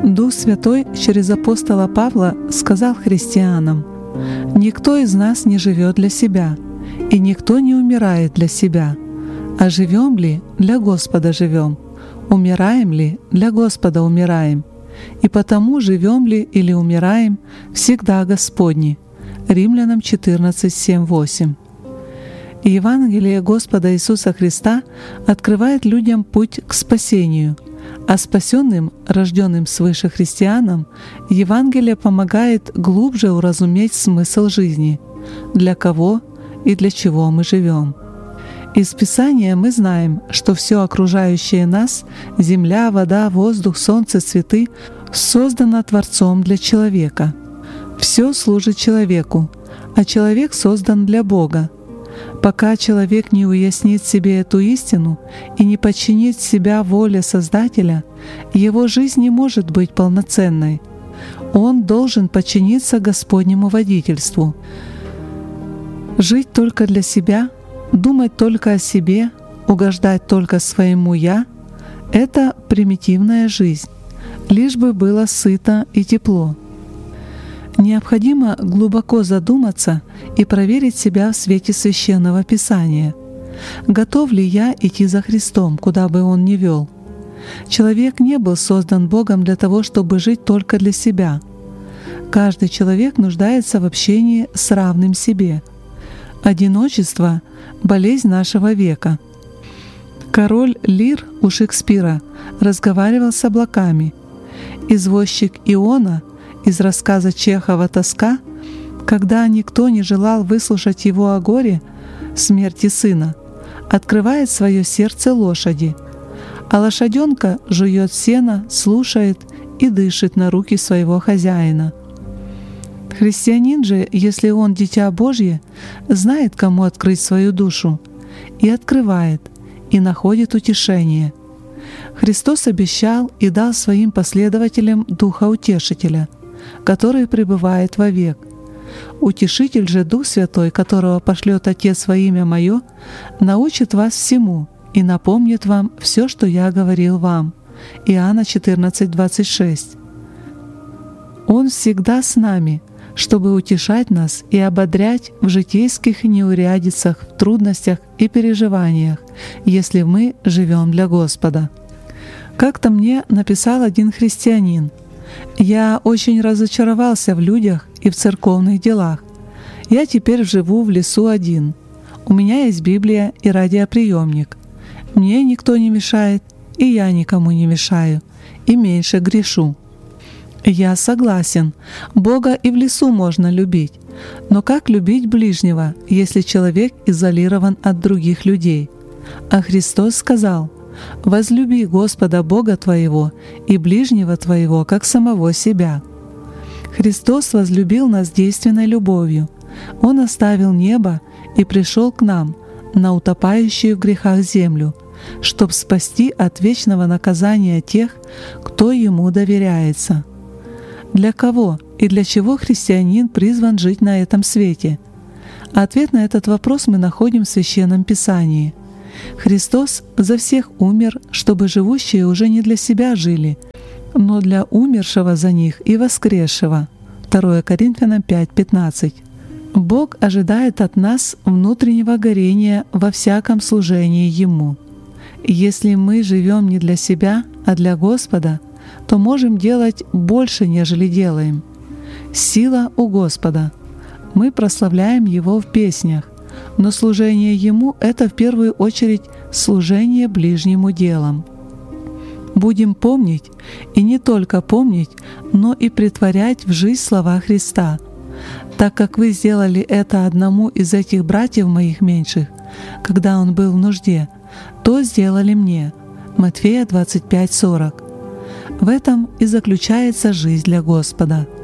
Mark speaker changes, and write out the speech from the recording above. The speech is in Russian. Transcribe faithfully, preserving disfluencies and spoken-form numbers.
Speaker 1: Дух Святой через апостола Павла сказал христианам: «Никто из нас не живет для себя, и никто не умирает для себя. А живем ли, для Господа живем, умираем ли, для Господа умираем. И потому живем ли или умираем, всегда Господни». Римлянам четырнадцать, семь, восемь. Евангелие Господа Иисуса Христа открывает людям путь к спасению, а спасенным, рожденным свыше христианам, Евангелие помогает глубже уразуметь смысл жизни, для кого и для чего мы живем. Из Писания мы знаем, что все окружающее нас — земля, вода, воздух, солнце, цветы — создано Творцом для человека. Все служит человеку, а человек создан для Бога. Пока человек не уяснит себе эту истину и не подчинит себя воле Создателя, его жизнь не может быть полноценной. Он должен подчиниться Господнему водительству. Жить только для себя, думать только о себе, угождать только своему «я» — это примитивная жизнь, лишь бы было сыто и тепло. Необходимо глубоко задуматься и проверить себя в свете Священного Писания. Готов ли я идти за Христом, куда бы Он ни вел? Человек не был создан Богом для того, чтобы жить только для себя. Каждый человек нуждается в общении с равным себе. Одиночество — болезнь нашего века. Король Лир у Шекспира разговаривал с облаками. Извозчик Иона из рассказа Чехова «Тоска», когда никто не желал выслушать его о горе, смерти сына, открывает свое сердце лошади, а лошаденка жует сено, слушает и дышит на руки своего хозяина. Христианин же, если он дитя Божье, знает, кому открыть свою душу, и открывает, и находит утешение. Христос обещал и дал своим последователям Духа Утешителя, который пребывает вовек. Утешитель же, Дух Святой, которого пошлет Отец во имя Мое, научит вас всему и напомнит вам все, что Я говорил вам. Иоанна четырнадцать, двадцать шесть. Он всегда с нами, чтобы утешать нас и ободрять в житейских неурядицах, в трудностях и переживаниях, если мы живем для Господа. Как-то мне написал один христианин: «Я очень разочаровался в людях и в церковных делах. Я теперь живу в лесу один. У меня есть Библия и радиоприемник. Мне никто не мешает, и я никому не мешаю, и меньше грешу». Я согласен, Бога и в лесу можно любить, но как любить ближнего, если человек изолирован от других людей? А Христос сказал: «Возлюби Господа Бога твоего и ближнего твоего, как самого себя». Христос возлюбил нас действенной любовью. Он оставил небо и пришел к нам, на утопающую в грехах землю, чтобы спасти от вечного наказания тех, кто Ему доверяется. Для кого и для чего христианин призван жить на этом свете? Ответ на этот вопрос мы находим в Священном Писании. Христос за всех умер, чтобы живущие уже не для себя жили, но для умершего за них и воскресшего. второе Коринфянам пять, пятнадцать. Бог ожидает от нас внутреннего горения во всяком служении Ему. Если мы живем не для себя, а для Господа, то можем делать больше, нежели делаем. Сила у Господа. Мы прославляем Его в песнях, но служение Ему — это в первую очередь служение ближнему делом. Будем помнить, и не только помнить, но и претворять в жизнь слова Христа. Так как вы сделали это одному из этих братьев моих меньших, когда он был в нужде, то сделали мне. Матфея двадцать пять, сорок. В этом и заключается жизнь для Господа.